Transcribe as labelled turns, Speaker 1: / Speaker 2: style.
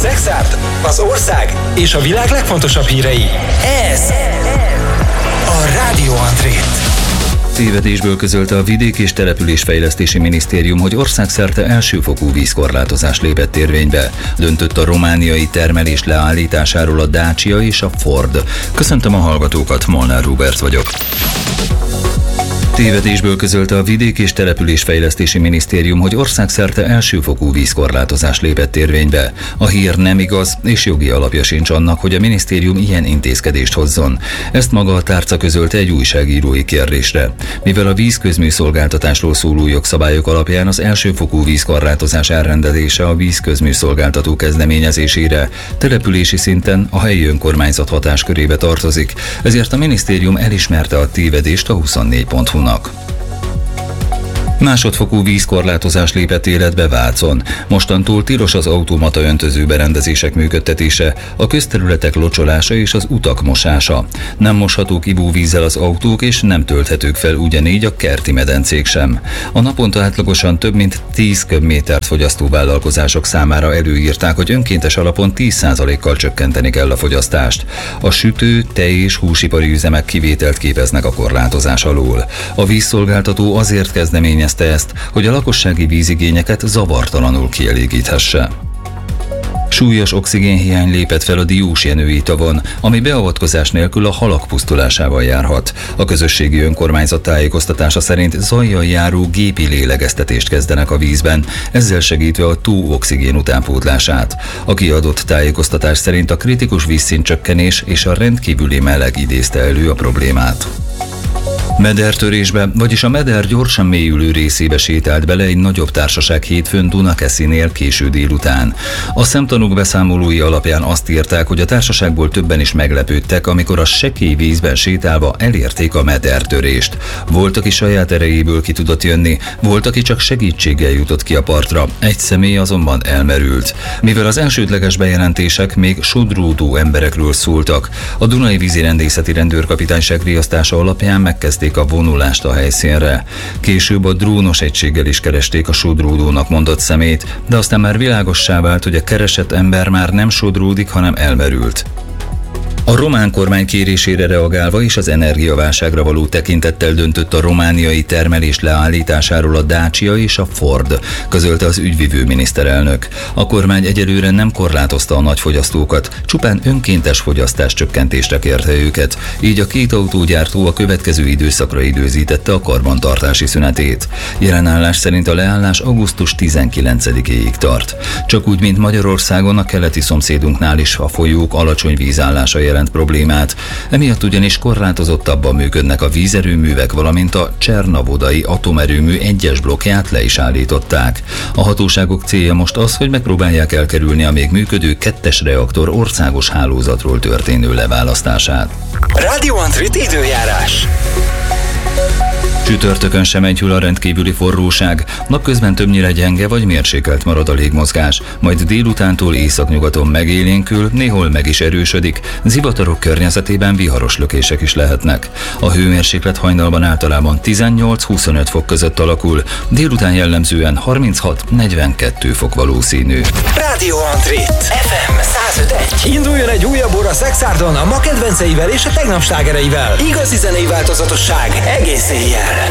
Speaker 1: Szexárd, az ország és a világ legfontosabb hírei. Ez a Rádió Andrét.
Speaker 2: Tévedésből közölte a Vidék- és Településfejlesztési Minisztérium, hogy országszerte elsőfokú vízkorlátozás lépett érvénybe. Döntött a romániai termelés leállításáról a Dacia és a Ford. Köszöntöm a hallgatókat, Molnár Róbert vagyok. Tévedésből közölte a Vidék- és Településfejlesztési Minisztérium, hogy országszerte elsőfokú vízkorlátozás lépett érvénybe. A hír nem igaz, és jogi alapja sincs annak, hogy a minisztérium ilyen intézkedést hozzon. Ezt maga a tárca közölte egy újságírói kérdésre. Mivel a vízközműszolgáltatásról szóló jogszabályok alapján az elsőfokú vízkorlátozás elrendelése a vízközműszolgáltató kezdeményezésére települési szinten a helyi önkormányzat hatáskörébe tartozik, ezért a minisztérium elismerte a tévedést a 24.hu-nak. Másodfokú vízkorlátozás lépett életbe Vácon. Mostantól tilos az automata öntöző berendezések működtetése, a közterületek locsolása és az utak mosása. Nem moshatók ivóvízzel az autók, és nem tölthetők fel ugyanígy a kerti medencék sem. A naponta átlagosan több mint 10 köbmétert fogyasztó vállalkozások számára előírták, hogy önkéntes alapon 10%-kal csökkenteni kell a fogyasztást. A sütő, tej és húsipari üzemek kivételt képeznek a korlátozás alól. A vízszolgáltató azért kezdeményezte ezt, hogy a lakossági vízigényeket zavartalanul kielégíthesse. Súlyos oxigénhiány lépett fel a Diósjenői tavon, ami beavatkozás nélkül a halak pusztulásával járhat. A közösségi önkormányzat tájékoztatása szerint zajjal járó gépi lélegeztetést kezdenek a vízben, ezzel segítve a tó oxigén utánpótlását. A kiadott tájékoztatás szerint a kritikus vízszintcsökkenés és a rendkívüli meleg idézte elő a problémát. Medertörésbe, vagyis a meder gyorsan mélyülő részébe sétált bele egy nagyobb társaság hétfőn Dunakeszinél késő délután. A szemtanúk beszámolói alapján azt írták, hogy a társaságból többen is meglepődtek, amikor a sekély vízben sétálva elérték a medertörést. Volt, aki saját erejéből ki tudott jönni, volt, aki csak segítséggel jutott ki a partra, egy személy azonban elmerült. Mivel az elsődleges bejelentések még sodródó emberekről szóltak, a Dunai Vízirendészeti Rendőrkapitányság riasztása alapján megkezdték a vonulást a helyszínre. Később a drónos egységgel is keresték a sodródónak mondott szemét, de aztán már világossá vált, hogy a keresett ember már nem sodródik, hanem elmerült. A román kormány kérésére reagálva és az energiaválságra való tekintettel döntött a romániai termelés leállításáról a Dacia és a Ford, közölte az ügyvivő miniszterelnök. A kormány egyelőre nem korlátozta a nagyfogyasztókat, csupán önkéntes fogyasztás csökkentésre kérte őket, így a két autógyártó a következő időszakra időzítette a karbantartási szünetét. Jelenállás szerint a leállás augusztus 19-éig tart. Csak úgy, mint Magyarországon, a keleti szomszédunknál is a folyók alacsony vízállása jelent problémát, emiatt ugyanis korlátozottabban működnek a vízerőművek, valamint a Csernavodai atomerőmű 1-es blokkját le is állították. A hatóságok célja most az, hogy megpróbálják elkerülni a még működő 2-es reaktor országos hálózatról történő leválasztását.
Speaker 1: Rádió Andrét időjárás.
Speaker 2: Csütörtökön sem enyhül a rendkívüli forróság, napközben többnyire gyenge vagy mérsékelt marad a légmozgás, majd délutántól északnyugaton megélénkül, néhol meg is erősödik, zivatarok környezetében viharos lökések is lehetnek. A hőmérséklet hajnalban általában 18-25 fok között alakul, délután jellemzően 36-42 fok valószínű.
Speaker 1: Rádió Andrét, FM 105.1. Induljon egy újabb óra Szexárdon a ma kedvenceivel és a tegnap slágereivel. Igazi zenei változatosság egész éjjel.